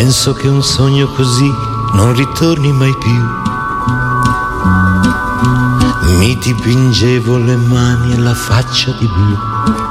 Penso che un sogno così non ritorni mai più. Mi dipingevo le mani e la faccia di blu.